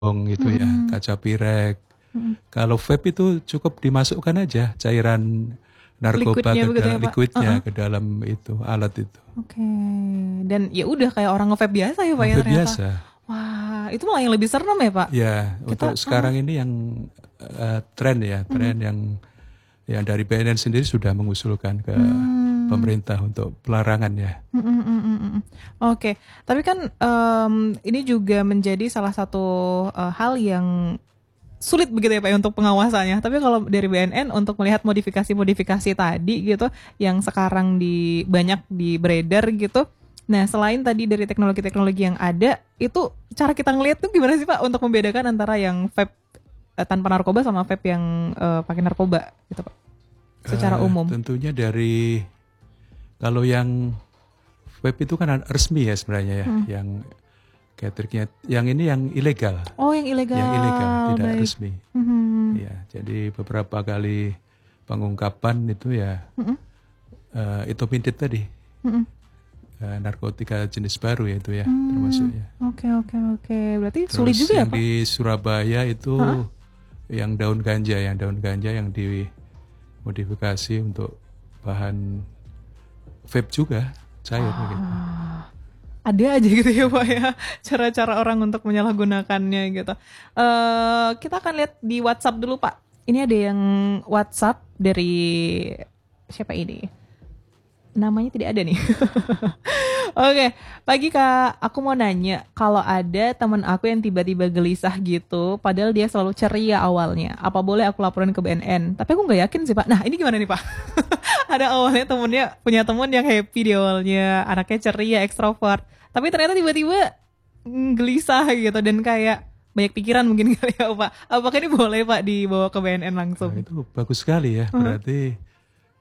bohong itu ya, kaca pirek. Kalau vape itu cukup dimasukkan aja cairan narkoba Liquidnya begitu ya, Pak? liquidnya ke dalam itu alat itu. Oke. Dan ya udah kayak orang nge-vape biasa ya, Pak, ya Vape ternyata. biasa. Wah, itu malah yang lebih serem ya, Pak? Ya, Kita untuk sekarang ini yang tren yang dari BNN sendiri sudah mengusulkan ke pemerintah untuk pelarangan ya. Oke, tapi kan ini juga menjadi salah satu hal yang sulit begitu ya Pak ya, untuk pengawasannya. Tapi kalau dari BNN untuk melihat modifikasi-modifikasi tadi gitu yang sekarang banyak beredar gitu. Nah, selain tadi dari teknologi-teknologi yang ada, itu cara kita ngelihat tuh gimana sih Pak untuk membedakan antara yang vape tanpa narkoba sama vape yang pakai narkoba gitu Pak? Secara umum. Tentunya kalau yang vape itu kan resmi ya sebenarnya ya, yang cateringnya, yang ini yang ilegal. Oh, yang ilegal. Yang ilegal, tidak baik. resmi. Ya, jadi beberapa kali pengungkapan itu ya itu minted tadi. Narkotika jenis baru ya itu ya termasuknya. Oke. Berarti Terus sulit juga ya yang Pak? di Surabaya itu yang daun ganja yang dimodifikasi untuk bahan vape juga cair gitu. Ada aja gitu ya Pak ya, cara-cara orang untuk menyalahgunakannya gitu. Kita akan lihat di WhatsApp dulu Pak. Ini ada yang WhatsApp dari siapa ini? Namanya tidak ada nih. Oke, pagi Kak, aku mau nanya, kalau ada teman aku yang tiba-tiba gelisah gitu, padahal dia selalu ceria awalnya, apa boleh aku laporin ke BNN? Tapi aku nggak yakin sih Pak. Nah, ini gimana nih Pak? Ada awalnya punya temen yang happy di awalnya, anaknya ceria, ekstrovert, tapi ternyata tiba-tiba gelisah gitu dan kayak banyak pikiran mungkin kali ya Pak. Apakah ini boleh Pak dibawa ke BNN langsung? Nah, itu bagus sekali ya, berarti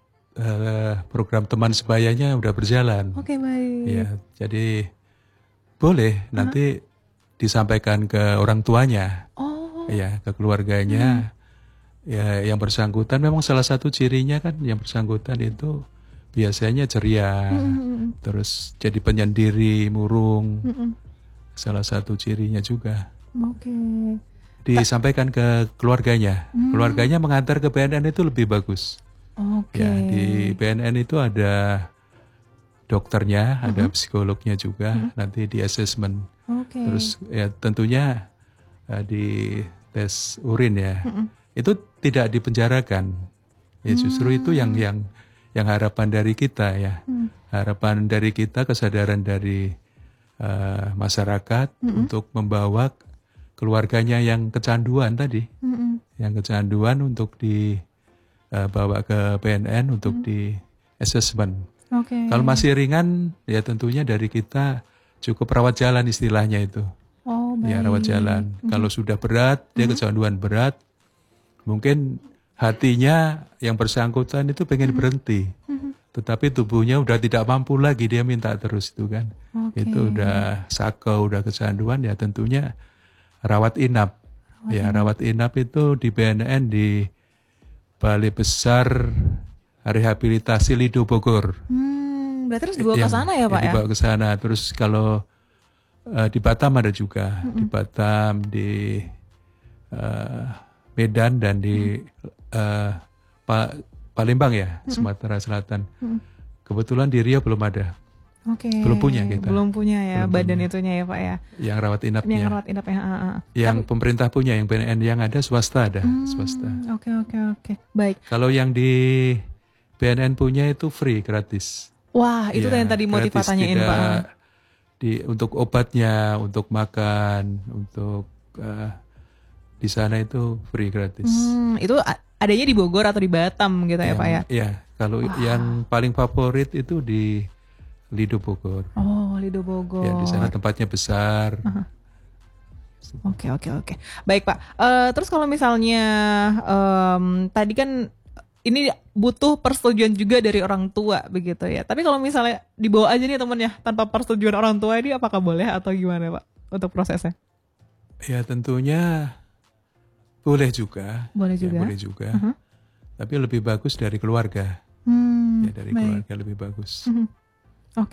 program teman sebayanya udah berjalan. Oke, baik. Ya, jadi boleh nanti disampaikan ke orang tuanya, ya, ke keluarganya. Ya, yang bersangkutan memang salah satu cirinya kan yang bersangkutan itu biasanya ceria, terus jadi penyendiri, murung. Salah satu cirinya juga. Oke. Disampaikan ke keluarganya. Keluarganya mengantar ke BNN itu lebih bagus. Oke. Ya, di BNN itu ada dokternya, ada psikolognya juga, nanti di assessment. Oke. Terus ya tentunya di tes urin ya. Itu tidak dipenjarakan. Ya justru itu yang harapan dari kita ya. Harapan dari kita, kesadaran dari masyarakat untuk membawa keluarganya yang kecanduan tadi. Yang kecanduan untuk bawa ke BNN untuk di assessment. Kalau masih ringan, ya tentunya dari kita cukup rawat jalan istilahnya itu. Oh, baik. Ya rawat jalan. Kalau sudah berat, dia kecanduan berat, mungkin hatinya yang bersangkutan itu pengen berhenti. Tetapi tubuhnya udah tidak mampu lagi, dia minta terus itu kan. Itu udah sakau, udah kecanduan, ya tentunya rawat inap. Rawat inap itu di BNN di Balai Besar Rehabilitasi Lido Bogor. Berarti harus dibawa ke sana ya Pak ya? Dibawa ke sana. Terus kalau di Batam ada juga. Di Batam, di Medan dan di Palembang ya, Sumatera Selatan. Kebetulan di Riau belum ada. Oke. Belum punya kita. Belum punya ya badan itunya ya Pak ya? Yang rawat inapnya. Yang rawat inapnya. Yang pemerintah punya, yang BNN yang ada swasta ada. Swasta. Oke. Baik. Kalau yang di BNN punya itu free, gratis. Wah, itu yang tadi mau ditanyain Pak. Untuk obatnya, untuk makan, untuk di sana itu free, gratis. Itu adanya di Bogor atau di Batam gitu ya Pak ya? Iya, kalau yang paling favorit itu di Lido Bogor. Oh, Lido Bogor. Ya, di sana tempatnya besar. Oke. Baik Pak. Terus kalau misalnya tadi kan ini butuh persetujuan juga dari orang tua begitu ya. Tapi kalau misalnya dibawa aja nih temennya tanpa persetujuan orang tua ini apakah boleh atau gimana Pak untuk prosesnya? Ya tentunya boleh juga. Boleh juga. Tapi lebih bagus dari keluarga. Ya dari baik. keluarga lebih bagus. Oke.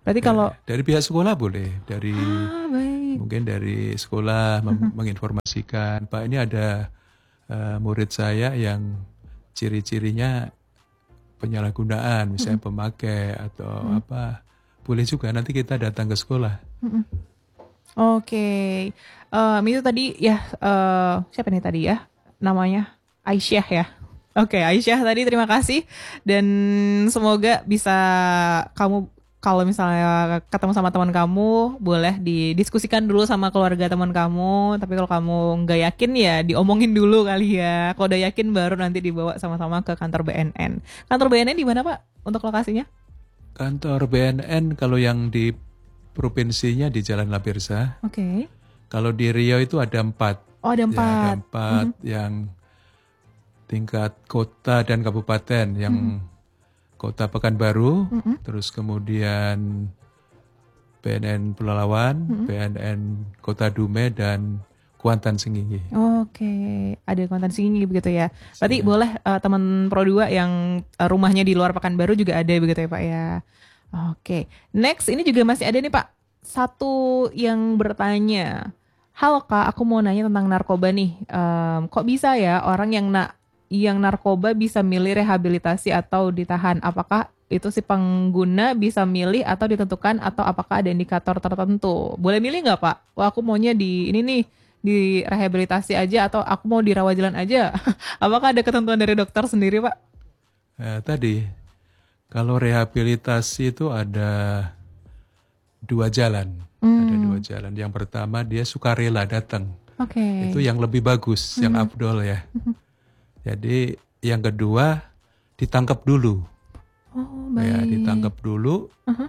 Berarti kalau Dari pihak sekolah boleh, dari baik. mungkin dari sekolah menginformasikan, Pak ini ada murid saya yang ciri-cirinya penyalahgunaan, misalnya pemakai atau apa, boleh juga nanti kita datang ke sekolah. Oke. Itu tadi ya siapa nih tadi ya? Namanya Aisyah ya. Oke, Aisyah tadi terima kasih dan semoga bisa kamu kalau misalnya ketemu sama teman kamu boleh didiskusikan dulu sama keluarga teman kamu. Tapi kalau kamu nggak yakin ya diomongin dulu kali ya. Kalau udah yakin baru nanti dibawa sama-sama ke kantor BNN. Kantor BNN di mana Pak untuk lokasinya? Kantor BNN kalau yang di provinsinya di Jalan Labirsa. Oke. Kalau di Riau itu ada 4. Oh ada 4. Ya, ada 4 yang tingkat kota dan kabupaten. Yang kota Pekanbaru, terus kemudian BNN Pelalawan, BNN Kota Dume, dan Kuantan Singingi. Oke, ada Kuantan Singingi begitu ya. Berarti boleh teman Pro 2 yang rumahnya di luar Pekanbaru juga ada begitu ya Pak ya. Oke, next ini juga masih ada nih Pak. Satu yang bertanya, halo Kak, aku mau nanya tentang narkoba nih. Kok bisa ya orang yang narkoba bisa milih rehabilitasi atau ditahan? Apakah itu si pengguna bisa milih atau ditentukan atau apakah ada indikator tertentu? Boleh milih nggak Pak? Wah aku maunya di ini nih, di rehabilitasi aja atau aku mau dirawat jalan aja. Apakah ada ketentuan dari dokter sendiri Pak? Tadi, kalau rehabilitasi itu ada 2 jalan. Ada 2 jalan. Yang pertama dia sukarela datang. Oke. Itu yang lebih bagus, yang afdol ya. Jadi yang kedua ditangkap dulu. Oh Ya, baik. ditangkap dulu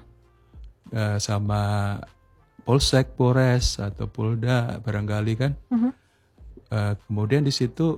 sama Polsek, Polres atau Polda barangkali kan. Kemudian di situ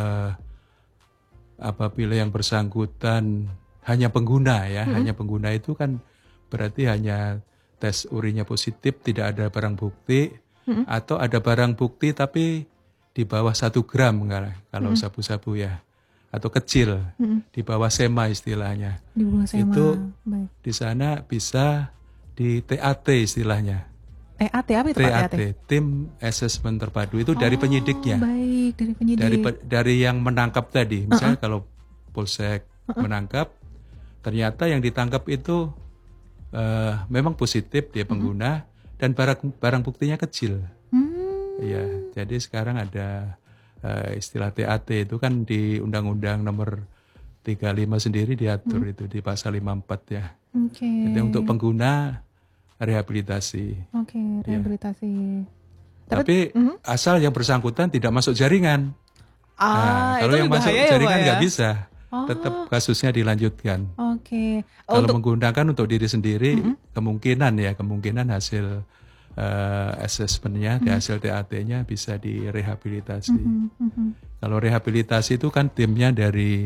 apabila yang bersangkutan hanya pengguna ya, hanya pengguna itu kan berarti hanya tes urinnya positif, tidak ada barang bukti, atau ada barang bukti tapi di bawah 1 gram kalau sabu-sabu ya, atau kecil, di bawah sema istilahnya. Di bawah sema. Itu Baik. di sana bisa di TAT istilahnya. TAT apa itu Pak TAT? Tim Assessment Terpadu itu dari penyidiknya. Baik, dari penyidik. Dari yang menangkap tadi, misalnya kalau Polsek menangkap, ternyata yang ditangkap itu memang positif dia pengguna dan barang buktinya kecil. Ya, jadi sekarang ada istilah TAT itu kan di Undang-Undang Nomor 35 sendiri diatur itu di pasal 54 ya. Oke. Jadi untuk pengguna rehabilitasi. Oke, rehabilitasi. Tapi asal yang bersangkutan tidak masuk jaringan. Kalau itu yang masuk bahaya ya, jaringan Pak, ya? nggak bisa, tetap kasusnya dilanjutkan. Oke. Kalau menggunakan untuk diri sendiri, kemungkinan hasil assessment-nya, hasil TAT-nya bisa direhabilitasi. Kalau rehabilitasi itu kan timnya dari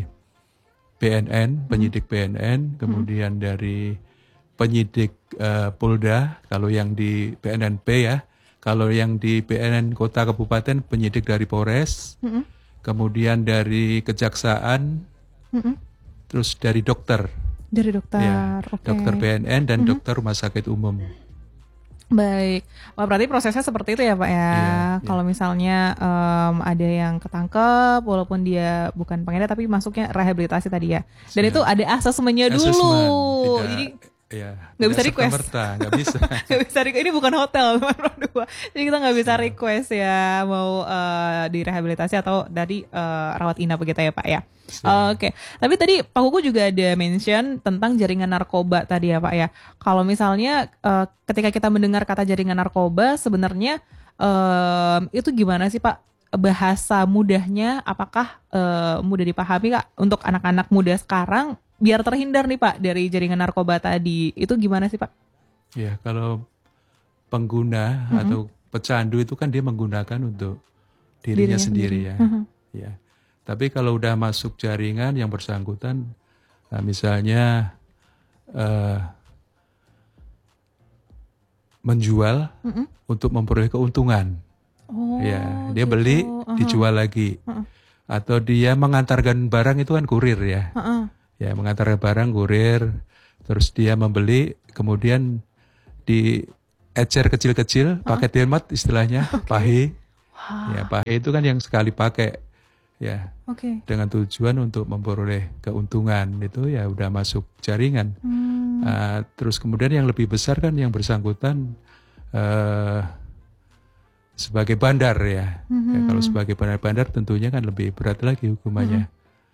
BNN, penyidik BNN, kemudian dari penyidik Polda, kalau yang di BNNP ya, kalau yang di BNN Kota Kabupaten penyidik dari Polres, kemudian dari Kejaksaan, terus dari dokter. Dari dokter, Ya, oke. dokter BNN dan dokter Rumah Sakit Umum. Baik, wah berarti prosesnya seperti itu ya Pak ya. Iya. Kalau misalnya ada yang ketangkep, walaupun dia bukan pengedar tapi masuknya rehabilitasi tadi ya. Dan itu ada asesmennya dulu. Assessment, Jadi nggak bisa request. Nggak bisa. Nggak bisa request. Ini bukan hotel teman-teman dua. Jadi kita nggak bisa request ya mau direhabilitasi atau dari rawat inap begitu ya Pak ya. Oke. Tapi tadi Pak Kuku juga ada mention tentang jaringan narkoba tadi ya Pak ya. Kalau misalnya ketika kita mendengar kata jaringan narkoba sebenarnya itu gimana sih Pak? Bahasa mudahnya apakah mudah dipahami Kak untuk anak-anak muda sekarang biar terhindar nih Pak dari jaringan narkoba tadi? Itu gimana sih Pak? Ya, kalau pengguna atau pecandu itu kan dia menggunakan untuk dirinya sendiri ya. Ya. Tapi kalau udah masuk jaringan yang bersangkutan, misalnya menjual untuk memperoleh keuntungan. Ya, dia beli, dijual lagi. Atau dia mengantarkan barang itu kan kurir ya. Ya, mengantarkan barang kurir, terus dia membeli, kemudian diecer kecil-kecil, paket hemat istilahnya, pahe. Ya, pahe itu kan yang sekali pakai, ya, dengan tujuan untuk memperoleh keuntungan, itu ya udah masuk jaringan. Terus kemudian yang lebih besar kan yang bersangkutan sebagai bandar ya. Ya, kalau sebagai bandar tentunya kan lebih berat lagi hukumannya.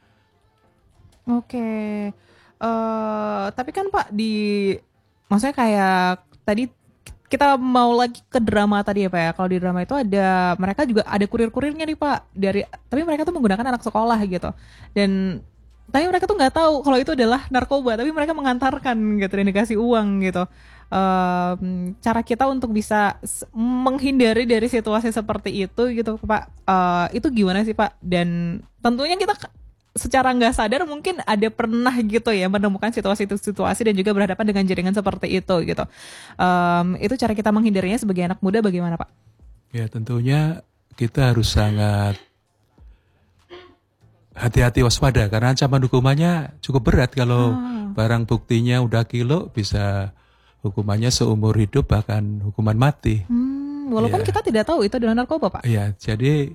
Tapi kan Pak maksudnya kayak tadi kita mau lagi ke drama tadi ya Pak ya. Kalau di drama itu mereka juga ada kurir-kurirnya nih Pak. Tapi mereka tuh menggunakan anak sekolah gitu. Tapi mereka tuh nggak tahu kalau itu adalah narkoba. Tapi mereka mengantarkan gitu dan dikasih uang gitu. Cara kita untuk bisa menghindari dari situasi seperti itu gitu Pak. Itu gimana sih Pak? Dan tentunya kita secara nggak sadar mungkin ada pernah gitu ya menemukan situasi dan juga berhadapan dengan jaringan seperti itu gitu. Itu cara kita menghindarinya sebagai anak muda bagaimana Pak? Ya tentunya kita harus sangat hati-hati waspada karena ancaman hukumannya cukup berat kalau barang buktinya udah kilo bisa hukumannya seumur hidup bahkan hukuman mati. Walaupun kita tidak tahu itu adalah narkoba Pak. Iya, jadi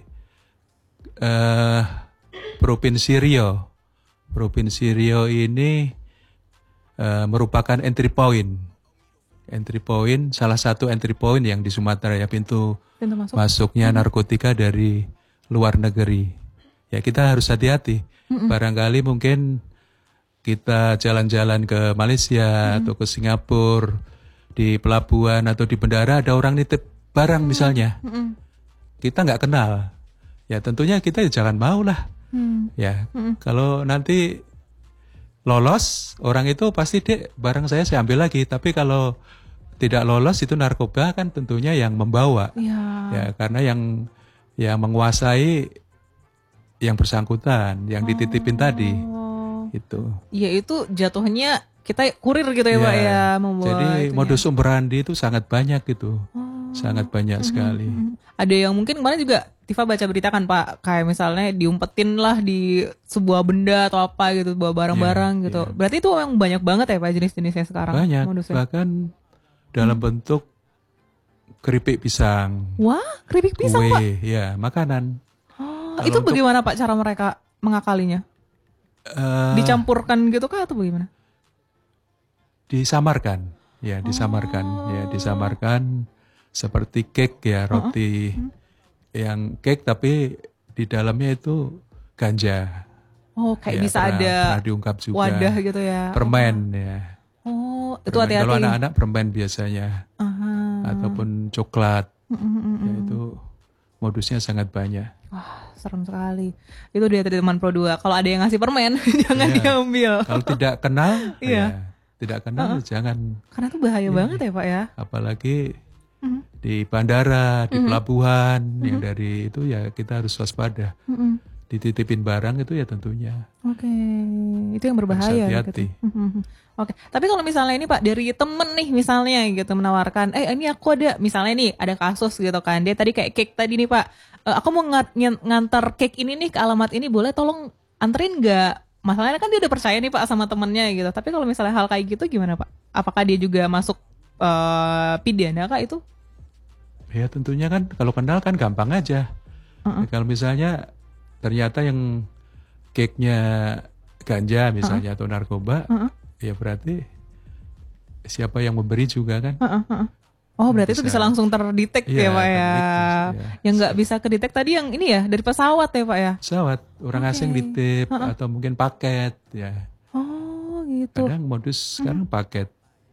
Provinsi Riau ini merupakan entry point, salah satu entry point yang di Sumatera ya, pintu masuknya narkotika dari luar negeri. Ya kita harus hati-hati. Barangkali mungkin kita jalan-jalan ke Malaysia atau ke Singapura, di pelabuhan atau di bandara ada orang nitip barang misalnya. Kita nggak kenal. Ya tentunya kita jangan mau lah. Ya, kalau nanti lolos orang itu pasti barang saya ambil lagi. Tapi kalau tidak lolos itu narkoba kan tentunya yang membawa. Ya karena yang menguasai yang bersangkutan, yang dititipin tadi. Itu. Ya itu jatuhnya kita kurir gitu ya Pak ya. Jadi modus operandi itu sangat banyak gitu. Sangat banyak sekali. Ada yang mungkin kemarin juga Tifa baca berita kan Pak, kayak misalnya diumpetin lah di sebuah benda atau apa gitu, bawa barang-barang gitu. Berarti itu memang banyak banget ya Pak jenis-jenisnya sekarang. Banyak, modusnya. bahkan dalam bentuk keripik pisang. Wah, keripik pisang Pak? Ya, makanan. Itu bagaimana Pak cara mereka mengakalinya? Dicampurkan gitu kah atau bagaimana? Disamarkan, disamarkan seperti cake ya, roti yang cake tapi di dalamnya itu ganja. Kayak bisa ada pernah diungkap juga. Wadah gitu ya. Permen ya. Itu hati-hati. Kalau anak-anak permen biasanya, ataupun coklat, ya itu modusnya sangat banyak. Wah, serem sekali. Itu dia tadi teman Pro 2. Kalau ada yang ngasih permen, jangan diambil. Kalau tidak kenal, jangan. Karena itu bahaya banget ya Pak ya. Apalagi di bandara, di pelabuhan, yang dari itu ya kita harus waspada. Dititipin barang itu ya tentunya. Itu yang berbahaya. Hati-hati. Gitu. Tapi kalau misalnya ini Pak dari temen nih misalnya gitu menawarkan, ini aku ada misalnya nih ada kasus gitu kan, dia tadi kayak cake tadi nih Pak, aku mau ngantar cake ini nih ke alamat ini, boleh tolong anterin nggak? Masalahnya kan dia udah percaya nih Pak sama temennya gitu. Tapi kalau misalnya hal kayak gitu gimana Pak? Apakah dia juga masuk pidana kah itu? Ya tentunya kan kalau kenal kan gampang aja. Kalau misalnya ternyata yang cake-nya ganja misalnya atau narkoba, ya berarti siapa yang memberi juga kan. Berarti itu bisa langsung terdetek ya Pak ya. Yang nggak bisa kedetek tadi yang ini ya dari pesawat ya Pak ya. Pesawat, orang asing ditip atau mungkin paket ya. Gitu. Kadang modus sekarang paket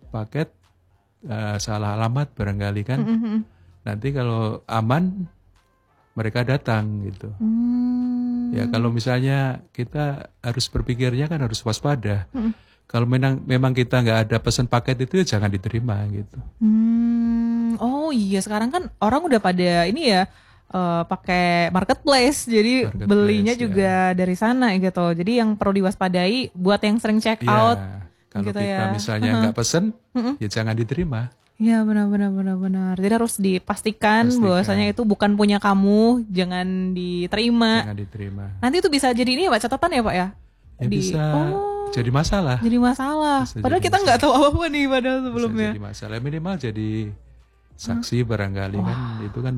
salah alamat barangkali kan. Nanti kalau aman mereka datang gitu. Ya kalau misalnya kita harus berpikirnya kan harus waspada. Kalau memang kita nggak ada pesan paket itu ya jangan diterima gitu. Sekarang kan orang udah pada ini ya pakai marketplace, jadi belinya juga dari sana gitu. Jadi yang perlu diwaspadai buat yang sering check out. Kalau gitu kita misalnya nggak pesen, ya jangan diterima. Iya benar. Jadi harus dipastikan bahwasanya itu bukan punya kamu, jangan diterima. Jangan diterima. Nanti itu bisa jadi ini ya Pak catatan ya Pak ya? Bisa jadi masalah. Jadi masalah. Bisa Padahal jadi kita nggak tahu apa nih padahal Bisa sebelumnya. jadi masalah. Minimal jadi saksi barangkali kan itu kan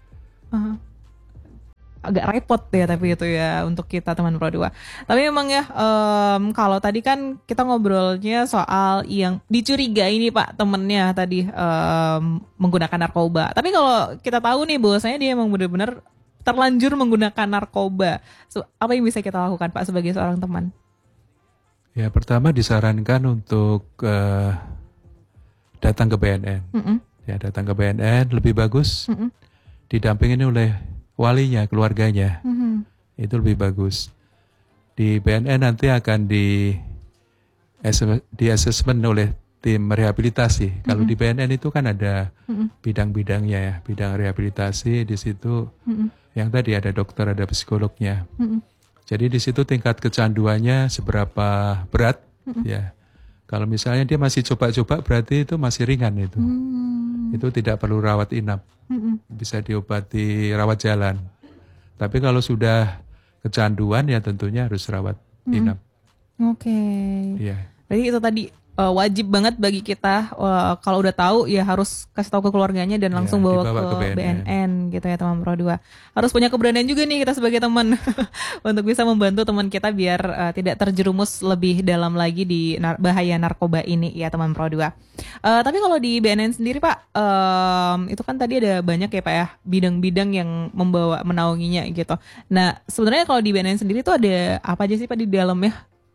Agak repot ya tapi itu ya untuk kita teman Pro 2. Tapi memang ya kalau tadi kan kita ngobrolnya soal yang dicurigai nih Pak temennya tadi menggunakan narkoba. Tapi kalau kita tahu nih bahwasanya dia emang benar-benar terlanjur menggunakan narkoba. Apa yang bisa kita lakukan Pak sebagai seorang teman? ya pertama disarankan untuk datang ke BNN. Ya datang ke BNN lebih bagus didampingin oleh walinya, keluarganya. Itu lebih bagus. Di BNN nanti akan di assessment oleh tim rehabilitasi. Kalau di BNN itu kan ada bidang-bidangnya ya, bidang rehabilitasi di situ. Yang tadi ada dokter, ada psikolognya. Jadi di situ tingkat kecanduannya seberapa berat ya. Kalau misalnya dia masih coba-coba berarti itu masih ringan itu. Itu tidak perlu rawat inap. Bisa diobati rawat jalan. Tapi kalau sudah kecanduan ya tentunya harus rawat inap. Oke. Iya. Jadi itu tadi wajib banget bagi kita kalau udah tahu ya harus kasih tahu ke keluarganya dan langsung bawa ke BNN gitu ya teman Pro 2. Harus punya keberanian juga nih kita sebagai teman untuk bisa membantu teman kita biar tidak terjerumus lebih dalam lagi di bahaya narkoba ini ya teman Pro 2. Tapi kalau di BNN sendiri Pak, itu kan tadi ada banyak ya Pak ya bidang-bidang yang menaunginya gitu. Nah sebenarnya kalau di BNN sendiri tuh ada apa aja sih Pak di dalamnya?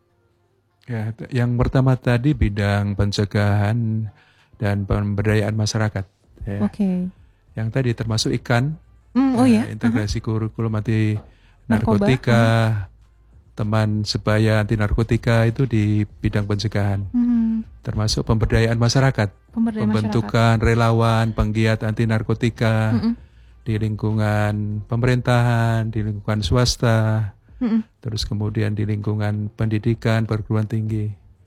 Ya, yang pertama tadi bidang pencegahan dan pemberdayaan masyarakat. Ya. Oke. Yang tadi termasuk ikan, integrasi kurikulum anti narkotika, teman sebaya anti narkotika itu di bidang pencegahan. Termasuk pemberdayaan masyarakat, pembentukan relawan penggiat anti narkotika di lingkungan pemerintahan, di lingkungan swasta. Terus kemudian di lingkungan pendidikan, perguruan tinggi.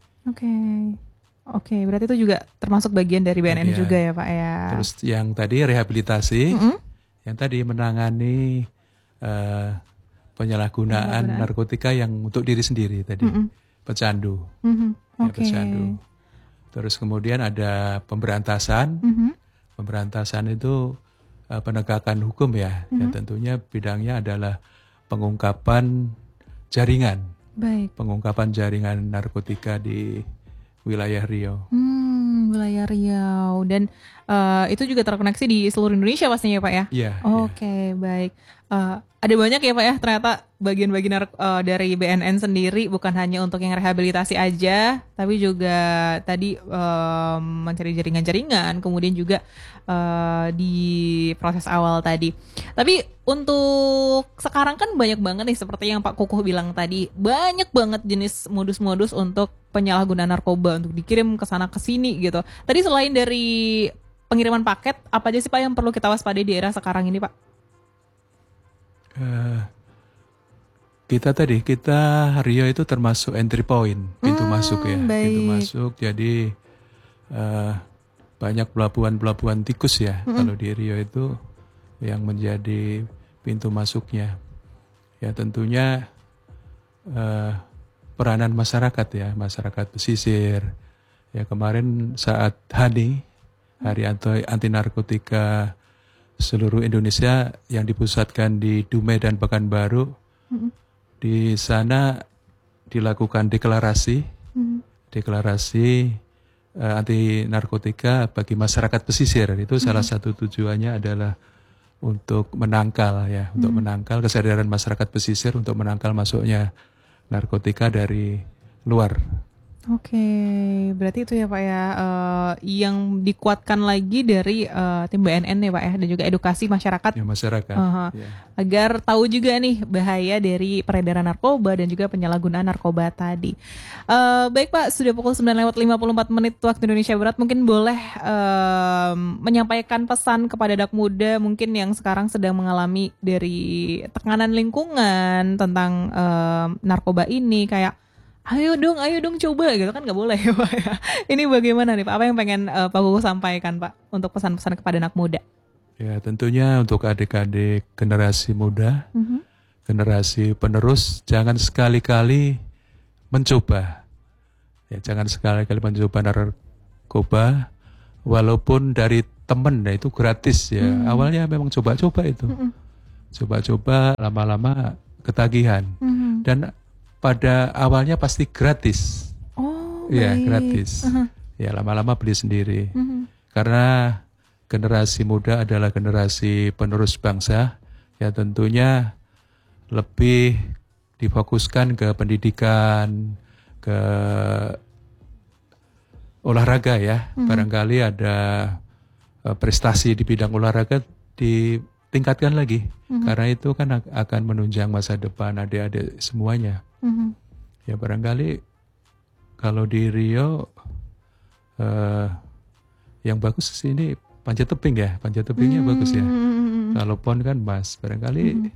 Oke, berarti itu juga termasuk bagian dari BNN juga ya Pak ya. Terus yang tadi rehabilitasi, yang tadi menangani penyalahgunaan narkotika yang untuk diri sendiri tadi, pecandu. Ya, pecandu. Terus kemudian ada pemberantasan. Pemberantasan itu penegakan hukum ya. Ya tentunya bidangnya adalah pengungkapan jaringan. Baik. Pengungkapan jaringan narkotika di wilayah Riau. Wilayah Riau dan itu juga terkoneksi di seluruh Indonesia pastinya Pak ya? Iya. Oke, baik. Ada banyak ya Pak ya ternyata bagian-bagian dari BNN sendiri bukan hanya untuk yang rehabilitasi aja, tapi juga tadi mencari jaringan-jaringan, kemudian juga di proses awal tadi. Tapi untuk sekarang kan banyak banget nih seperti yang Pak Kukuh bilang tadi, banyak banget jenis modus-modus untuk penyalahgunaan narkoba untuk dikirim ke sana ke sini gitu. Tadi selain dari pengiriman paket, apa aja sih Pak yang perlu kita waspadai di era sekarang ini Pak? Kita Riau itu termasuk entry point, pintu masuk ya, baik. Pintu masuk. Jadi banyak pelabuhan-pelabuhan tikus ya kalau di Riau itu yang menjadi pintu masuknya. Ya tentunya peranan masyarakat ya, masyarakat pesisir. Ya kemarin saat Hari Anti Narkotika seluruh Indonesia yang dipusatkan di Dumai dan Pekanbaru, di sana dilakukan deklarasi anti narkotika bagi masyarakat pesisir. Itu salah satu tujuannya adalah untuk menangkal ya, untuk menangkal kesadaran masyarakat pesisir untuk menangkal masuknya narkotika dari luar. Oke, berarti itu ya Pak ya, yang dikuatkan lagi dari tim BNN ya Pak ya, dan juga edukasi masyarakat. Ya masyarakat. Ya. Agar tahu juga nih bahaya dari peredaran narkoba dan juga penyalahgunaan narkoba tadi. Baik Pak, sudah pukul 9:54 waktu Indonesia Barat, mungkin boleh menyampaikan pesan kepada anak muda mungkin yang sekarang sedang mengalami dari tekanan lingkungan tentang narkoba ini, kayak ayo dong coba gitu kan, nggak boleh ya Pak ya. Ini bagaimana nih Pak? Apa yang pengen Pak Kukuh sampaikan Pak untuk pesan-pesan kepada anak muda? Ya tentunya untuk adik-adik generasi muda, generasi penerus, jangan sekali-kali mencoba Ya jangan sekali-kali mencoba narkoba walaupun dari temen, nah itu gratis ya. Awalnya memang coba-coba itu. Coba-coba lama-lama ketagihan. Dan pada awalnya pasti gratis. Oh, Ya, baik. gratis. Ya lama-lama beli sendiri. Karena generasi muda adalah generasi penerus bangsa, ya tentunya lebih difokuskan ke pendidikan, ke olahraga ya. Barangkali ada prestasi di bidang olahraga ditingkatkan lagi. Karena itu kan akan menunjang masa depan adik-adik semuanya. Ya barangkali kalau di Rio yang bagus ini panjat tebing ya, panjat tebingnya bagus ya. Kalau pon kan mas, barangkali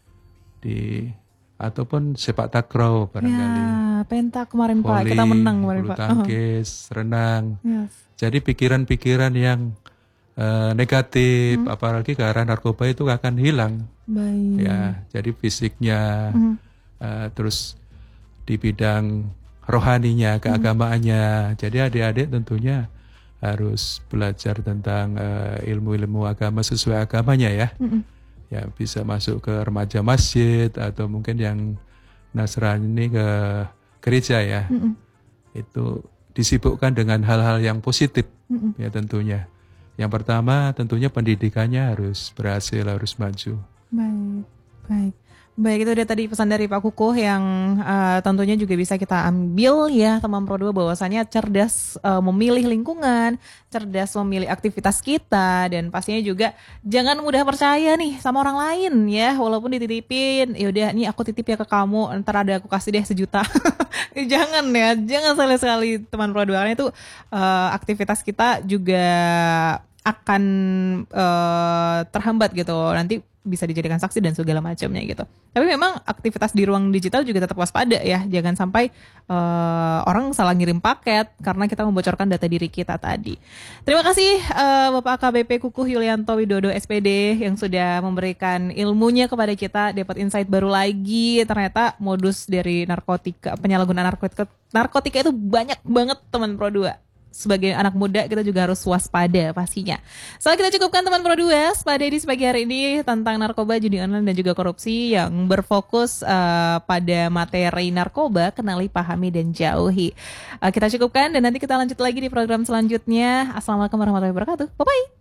ataupun sepak takraw barangkali. Ya, pentak kemarin Pak, Voli, kita menang kemarin bulu Pak. tangkis, renang. Yes. Jadi pikiran-pikiran yang negatif, apalagi ke arah narkoba itu akan hilang. Baik. Ya, jadi fisiknya, terus di bidang rohaninya, keagamaannya. Jadi adik-adik tentunya harus belajar tentang ilmu-ilmu agama sesuai agamanya ya. Ya bisa masuk ke remaja masjid atau mungkin yang Nasrani ke gereja ya. Itu disibukkan dengan hal-hal yang positif ya tentunya. Yang pertama tentunya pendidikannya harus berhasil, harus maju. Baik, baik. Baik, itu dia tadi pesan dari Pak Kukuh yang tentunya juga bisa kita ambil ya teman Pro 2 bahwasanya cerdas memilih lingkungan, cerdas memilih aktivitas kita, dan pastinya juga jangan mudah percaya nih sama orang lain ya, walaupun dititipin, yaudah nih aku titip ya ke kamu, ntar ada aku kasih deh 1 juta. Jangan ya, jangan sekali-sekali teman Pro 2, karena itu aktivitas kita juga akan terhambat gitu, nanti bisa dijadikan saksi dan segala macamnya gitu. Tapi memang aktivitas di ruang digital juga tetap waspada ya, jangan sampai orang salah ngirim paket karena kita membocorkan data diri kita tadi. Terima kasih Bapak AKBP Kukuh Yulianto Widodo SPD yang sudah memberikan ilmunya kepada kita, dapat insight baru lagi. Ternyata modus dari narkotika, penyalahgunaan narkotika itu banyak banget teman Pro 2. Sebagai anak muda kita juga harus waspada pastinya. So kita cukupkan teman Pro 2 pada edisi pagi hari ini tentang narkoba, judi online dan juga korupsi yang berfokus pada materi narkoba, kenali, pahami dan jauhi. Kita cukupkan dan nanti kita lanjut lagi di program selanjutnya. Assalamualaikum warahmatullahi wabarakatuh. Bye bye.